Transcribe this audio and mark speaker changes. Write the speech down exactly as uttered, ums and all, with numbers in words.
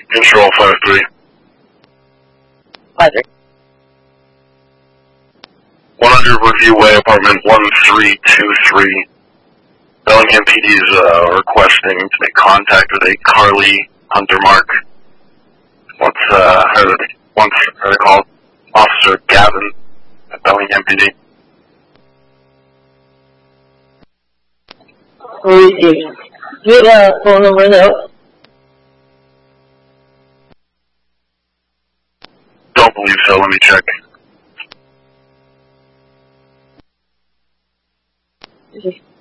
Speaker 1: Control five three.
Speaker 2: five three.
Speaker 1: one hundred Review Way, apartment one three two three. Bellingham P D is uh, requesting to make contact with a Carly Hunter Mark. Once, uh, heard it, once heard it called Officer Gavin at Bellingham P D.
Speaker 2: Receiving. Do you have a phone number though?
Speaker 1: Don't believe so, let me check.
Speaker 2: Is this